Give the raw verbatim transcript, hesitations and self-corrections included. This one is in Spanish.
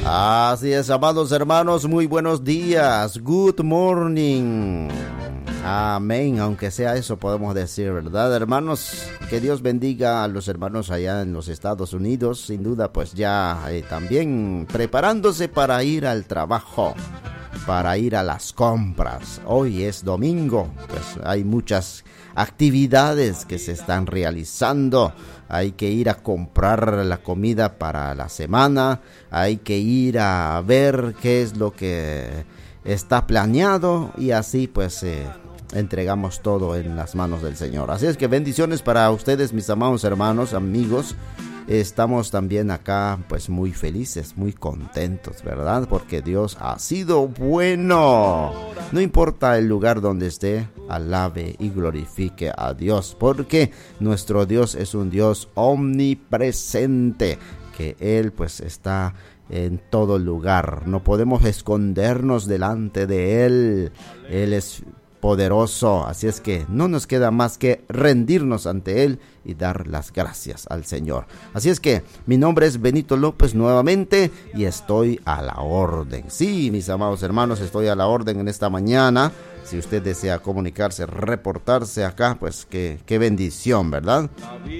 Así es, amados hermanos, muy buenos días. Good morning. Amén, aunque sea eso podemos decir, ¿verdad, hermanos? Que Dios bendiga a los hermanos allá en los Estados Unidos, sin duda, pues ya eh, también preparándose para ir al trabajo, para ir a las compras. Hoy es domingo, pues hay muchas actividades que se están realizando. Hay que ir a comprar la comida para la semana, hay que ir a ver qué es lo que está planeado y así pues eh, entregamos todo en las manos del Señor. Así es que bendiciones para ustedes, mis amados hermanos, amigos. Estamos también acá pues muy felices, muy contentos, ¿verdad? Porque Dios ha sido bueno. No importa el lugar donde esté, alabe y glorifique a Dios, porque nuestro Dios es un Dios omnipresente, que Él pues está en todo lugar. No podemos escondernos delante de Él. Él es poderoso, así es que no nos queda más que rendirnos ante Él y dar las gracias al Señor. Así es que mi nombre es Benito López nuevamente y estoy a la orden. Sí, mis amados hermanos, estoy a la orden en esta mañana. Si usted desea comunicarse, reportarse acá, pues qué, qué bendición, ¿verdad?